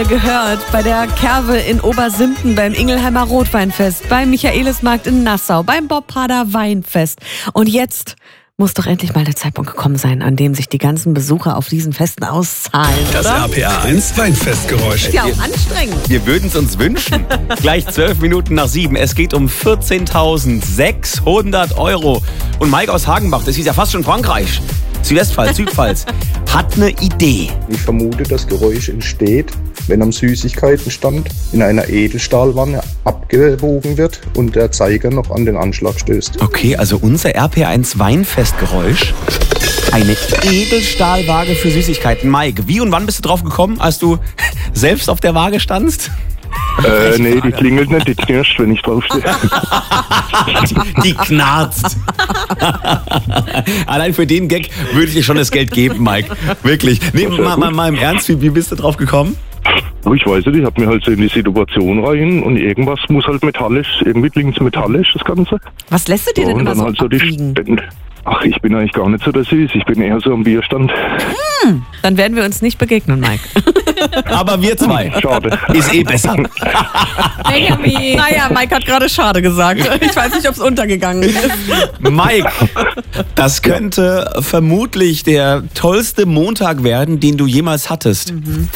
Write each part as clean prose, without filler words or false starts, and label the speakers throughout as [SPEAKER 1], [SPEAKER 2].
[SPEAKER 1] Gehört bei der Kerwe in Obersimpen, beim Ingelheimer Rotweinfest, beim Michaelismarkt in Nassau, beim Bobharder Weinfest. Und jetzt muss doch endlich mal der Zeitpunkt gekommen sein, an dem sich die ganzen Besucher auf diesen Festen auszahlen,
[SPEAKER 2] Das
[SPEAKER 1] oder?
[SPEAKER 2] RPA 1 Weinfestgeräusch.
[SPEAKER 1] Ist ja auch anstrengend.
[SPEAKER 3] Wir würden es uns wünschen. Gleich 12 Minuten nach 7. Es geht um 14.600 €. Und Mike aus Hagenbach, das ist ja fast schon Frankreich. Südwestpfalz, Südpfalz, hat eine Idee.
[SPEAKER 4] Ich vermute, das Geräusch entsteht, wenn am Süßigkeitenstand in einer Edelstahlwanne abgewogen wird und der Zeiger noch an den Anschlag stößt.
[SPEAKER 3] Okay, also unser RPA1 Weinfestgeräusch. Eine Edelstahlwaage für Süßigkeiten. Mike, wie und wann bist du drauf gekommen, als du selbst auf der Waage standst?
[SPEAKER 4] Nee, die klingelt nicht, die knirscht, wenn ich draufstehe.
[SPEAKER 3] Die knarzt. Allein für den Gag würde ich dir schon das Geld geben, Mike. Wirklich. Nee, mal im Ernst, wie bist du drauf gekommen?
[SPEAKER 4] Ich weiß nicht, ich hab mir halt so in die Situation rein und irgendwas muss halt metallisch, irgendwie klingt es metallisch, das Ganze.
[SPEAKER 1] Was lässt du dir denn
[SPEAKER 4] Und
[SPEAKER 1] immer
[SPEAKER 4] dann
[SPEAKER 1] so
[SPEAKER 4] halt so die
[SPEAKER 1] abwiegen?
[SPEAKER 4] Stände. Ach, ich bin eigentlich gar nicht so der Süß, ich bin eher so am Bierstand.
[SPEAKER 1] Dann werden wir uns nicht begegnen, Mike.
[SPEAKER 3] Aber wir zwei.
[SPEAKER 4] Schade.
[SPEAKER 3] Ist eh besser.
[SPEAKER 1] Benjamin. Naja, Mike hat gerade schade gesagt. Ich weiß nicht, ob es untergegangen ist.
[SPEAKER 3] Mike, das könnte vermutlich der tollste Montag werden, den du jemals hattest.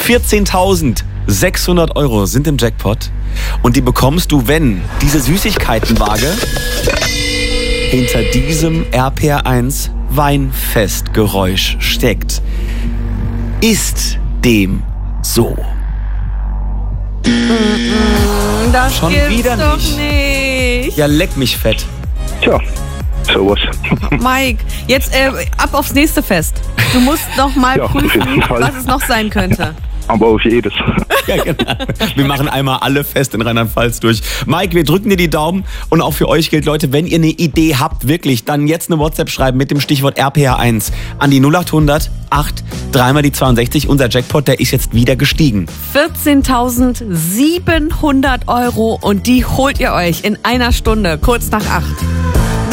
[SPEAKER 3] 14.600 € sind im Jackpot. Und die bekommst du, wenn diese Süßigkeitenwaage hinter diesem RPR1 Weinfestgeräusch steckt. Ist dem so?
[SPEAKER 1] Das
[SPEAKER 3] Schon
[SPEAKER 1] gibt's
[SPEAKER 3] wieder
[SPEAKER 1] doch
[SPEAKER 3] nicht.
[SPEAKER 1] nicht.
[SPEAKER 3] Ja, leck mich fett.
[SPEAKER 4] Tja, sowas.
[SPEAKER 1] Mike, jetzt ab aufs nächste Fest. Du musst noch mal
[SPEAKER 4] Ja, auf
[SPEAKER 1] prüfen,
[SPEAKER 4] jeden Fall.
[SPEAKER 1] was es noch sein könnte.
[SPEAKER 4] Aber auf jedes.
[SPEAKER 3] Ja, genau. Wir machen einmal alle fest in Rheinland-Pfalz durch. Mike, wir drücken dir die Daumen. Und auch für euch gilt, Leute, wenn ihr eine Idee habt, wirklich, dann jetzt eine WhatsApp schreiben mit dem Stichwort RPA1 an die 0800 8 3 mal die 62. Unser Jackpot, der ist jetzt wieder gestiegen.
[SPEAKER 1] 14.700 € und die holt ihr euch in einer Stunde, kurz nach 8.